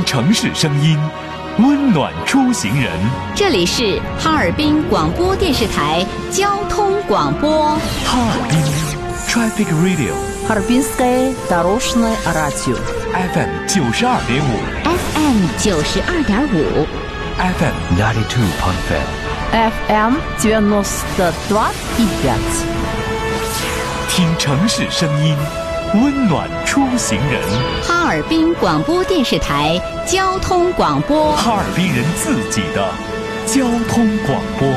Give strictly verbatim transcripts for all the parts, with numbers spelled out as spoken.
城市声音，温暖出行人。 这里是哈尔滨广播电视台交通广播。 哈尔滨 Traffic Radio， Харбинское дорожное радио F M 九十二点五 F M 九十二点五 F M ninety two point five F M девяносто два и пять。 听城市声音，温暖出行人。 哈尔滨广播电视台交通广播， 哈尔滨人自己的交通广播。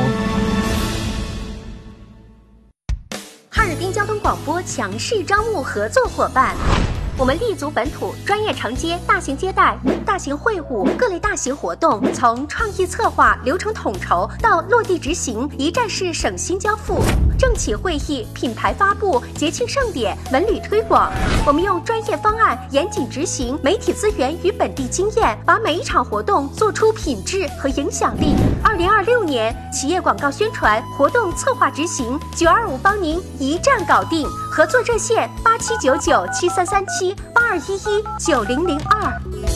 哈尔滨交通广播强势招募合作伙伴。我们立足本土，专业承接大型接待、大型会晤、各类大型活动，从创意策划、流程统筹到落地执行，一站式省心交付。政企会议、品牌发布、节庆盛典、文旅推广，我们用专业方案严谨执行，媒体资源与本地经验，把每一场活动做出品质和影响力。二零二六年企业广告宣传活动策划执行，九二五帮您一站搞定。合作热线八七九九七三三七八二一一九零零二。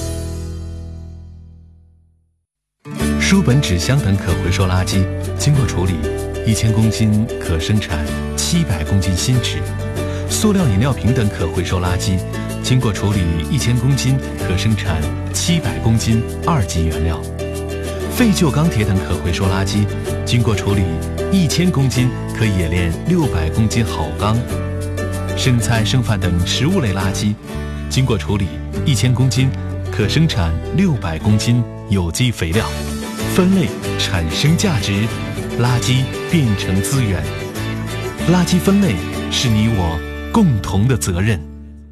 书本、纸箱等可回收垃圾经过处理，一千公斤可生产七百公斤新纸；塑料饮料瓶等可回收垃圾经过处理，一千公斤可生产七百公斤二级原料；废旧钢铁等可回收垃圾经过处理，一千公斤可冶炼六百公斤好钢；生菜、剩饭等食物类垃圾经过处理，一千公斤可生产六百公斤有机肥料。分类产生价值，垃圾变成资源。垃圾分类是你我共同的责任。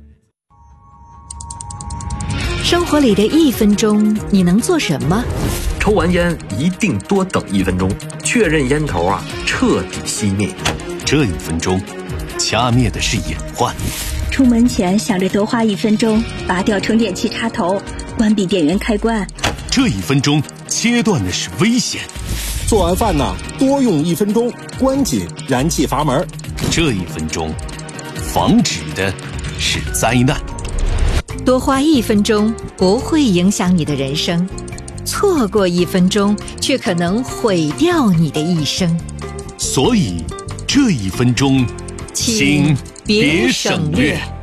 生活里的一分钟，你能做什么？ 抽完烟一定多等一分钟，确认烟头啊彻底熄灭。 这一分钟，掐灭的是隐患。 出门前想着多花一分钟，拔掉充电器插头，关闭电源开关。 这一分钟，切断的是危险。 做完饭呢，多用一分钟，关紧燃气阀门。 这一分钟，防止的是灾难。 多花一分钟不会影响你的人生，错过一分钟却可能毁掉你的一生。 所以，这一分钟，请别省略。